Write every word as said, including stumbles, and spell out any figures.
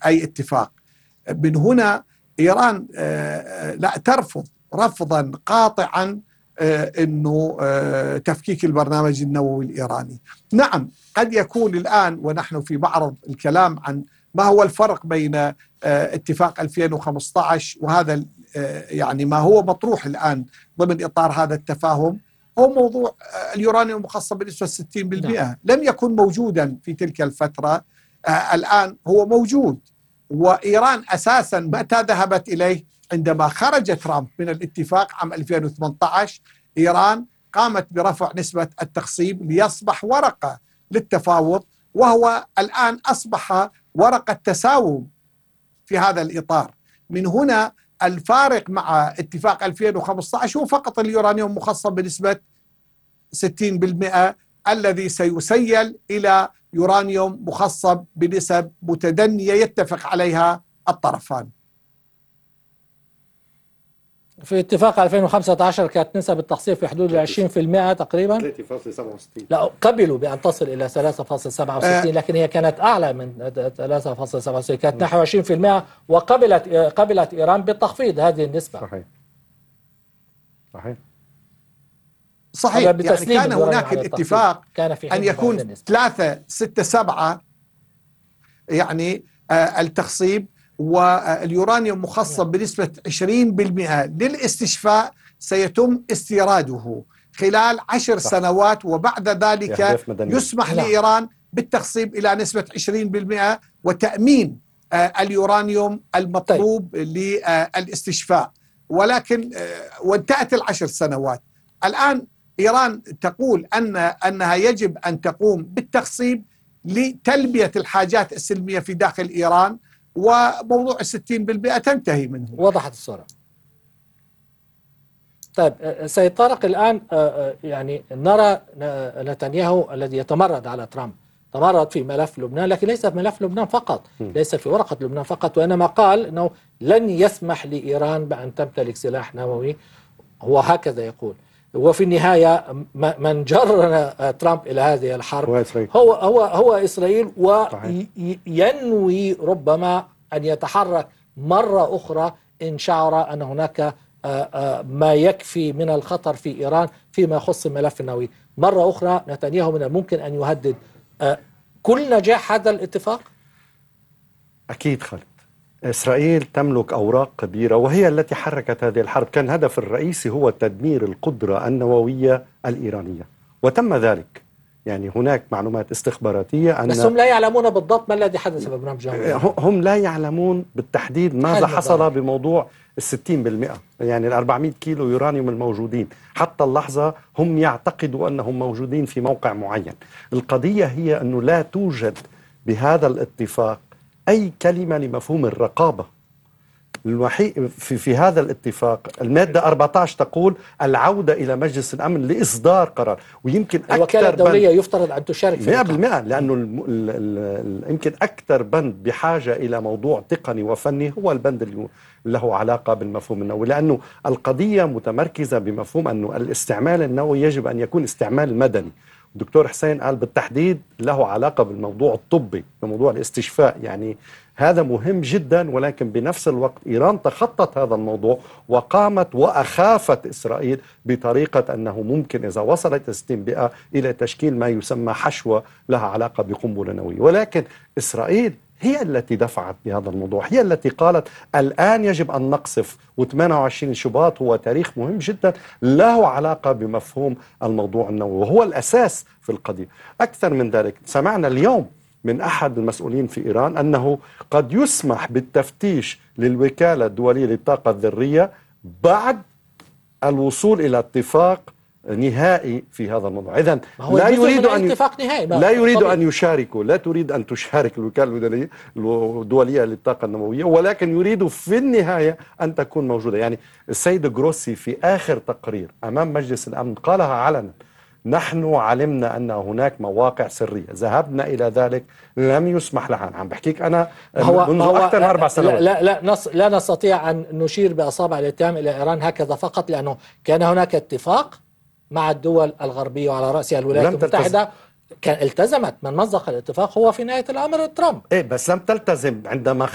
أي اتفاق. من هنا إيران لا ترفض رفضا قاطعا أنه تفكيك البرنامج النووي الإيراني. نعم قد يكون الآن ونحن في معرض الكلام عن ما هو الفرق بين اتفاق ألفين وخمسة عشر وهذا يعني ما هو مطروح الآن ضمن إطار هذا التفاهم، هو موضوع اليورانيوم المخصب بنسبة ستين بالمئة. لم يكن موجودا في تلك الفترة، الآن هو موجود. وإيران أساسا متى ذهبت إليه؟ عندما خرج ترامب من الاتفاق عام ألفين وثمانية عشر، إيران قامت برفع نسبة التخصيب ليصبح ورقة للتفاوض، وهو الآن أصبح ورقة تساوم في هذا الإطار. من هنا الفارق مع اتفاق ألفين وخمسة عشر هو فقط اليورانيوم مخصب بنسبة ستين بالمئة الذي سيسيل إلى يورانيوم مخصب بنسب متدنية يتفق عليها الطرفان. في اتفاق ألفين وخمسة عشر كانت نسب التخصيب في حدود عشرين بالمئة تقريبا، ثلاثة فاصلة سبعة وستين. لا قبلوا بأن تصل إلى ثلاثة فاصلة سبعة وستين، لكن هي كانت أعلى من ثلاثة فاصلة سبعة وستين، كانت نحو عشرين بالمئة، وقبلت قبلت إيران بتخفيض هذه النسبة. صحيح صحيح صحيح. يعني كان هناك الاتفاق كان في أن يكون ثلاثة ستة سبعة يعني آه التخصيب، واليورانيوم مخصب بنسبة عشرين بالمئة للاستشفاء سيتم استيراده خلال عشر صح. سنوات، وبعد ذلك يسمح لا. لإيران بالتخصيب إلى نسبة عشرين بالمئة وتأمين آه اليورانيوم المطلوب طيب. للاستشفاء. ولكن آه وانتهت العشر سنوات. الآن إيران تقول أن أنها يجب أن تقوم بالتخصيب لتلبية الحاجات السلمية في داخل إيران، وموضوع الستين بالمئة تنتهي منه. وضحت الصورة. طيب سيد طارق، الآن يعني نرى نتنياهو الذي يتمرد على ترامب، تمرد في ملف لبنان، لكن ليس في ملف لبنان فقط، ليس في ورقة لبنان فقط، وإنما قال أنه لن يسمح لإيران بأن تمتلك سلاح نووي، هو هكذا يقول. وفي النهاية من جر ترامب إلى هذه الحرب هو هو هو إسرائيل، وينوي ربما أن يتحرك مرة أخرى إن شعر أن هناك ما يكفي من الخطر في إيران فيما يخص الملف النووي. مرة أخرى نتنياهو من الممكن أن يهدد كل نجاح هذا الاتفاق. أكيد خالد، إسرائيل تملك أوراق كبيرة وهي التي حركت هذه الحرب. كان الهدف الرئيسي هو تدمير القدرة النووية الإيرانية، وتم ذلك. يعني هناك معلومات استخباراتية أن بس هم لا يعلمون بالضبط ما الذي حدث في برنامج النووي. هم لا يعلمون بالتحديد ماذا حصل بموضوع الستين بالمئة، يعني الأربعمائة كيلو يورانيوم الموجودين حتى اللحظة هم يعتقدوا أنهم موجودين في موقع معين. القضية هي أنه لا توجد بهذا الاتفاق أي كلمة لمفهوم الرقابة. الوحيد في, في هذا الاتفاق المادة أربعة عشر تقول العودة إلى مجلس الأمن لإصدار قرار، ويمكن الوكالة الدولية يفترض أن تشارك في مئة بالمئة، لأنه ال ال ال يمكن أكثر بند بحاجة إلى موضوع تقني وفني هو البند اللي له علاقة بالمفهوم النووي، لأنه القضية متمركزة بمفهوم أنه الاستعمال النووي يجب أن يكون استعمال مدني. الدكتور حسين قال بالتحديد له علاقة بالموضوع الطبي، بموضوع الاستشفاء، يعني هذا مهم جدا. ولكن بنفس الوقت إيران تخطت هذا الموضوع وقامت وأخافت إسرائيل بطريقة أنه ممكن إذا وصلت ستين بالمئة إلى تشكيل ما يسمى حشوة لها علاقة بقنبلة نووية. ولكن إسرائيل هي التي دفعت بهذا الموضوع، هي التي قالت الآن يجب أن نقصف، وثمانية وعشرين شباط هو تاريخ مهم جدا له علاقة بمفهوم الموضوع النووي وهو الأساس في القضية. أكثر من ذلك، سمعنا اليوم من أحد المسؤولين في إيران أنه قد يسمح بالتفتيش للوكالة الدولية للطاقة الذرية بعد الوصول إلى اتفاق نهائي في هذا الموضوع. إذن لا يريد أن لا يريد أن يشاركوا، لا تريد أن تشارك الوكالة الدولية للطاقة النووية، ولكن يريد في النهاية أن تكون موجودة. يعني السيد جروسي في آخر تقرير أمام مجلس الأمن قالها علنا: نحن علمنا أن هناك مواقع سرية، ذهبنا إلى ذلك، لم يسمح لها. عم بحكيك أنا منذ أكثر من أربع سنوات. لا, لا, لا, لا نستطيع أن نشير بأصابع الاتهام إلى إيران هكذا فقط، لأنه كان هناك اتفاق مع الدول الغربية وعلى رأسها الولايات المتحدة، كان التزمت. من مزق الاتفاق هو في نهاية الأمر ترامب. إيه بس لم تلتزم عندما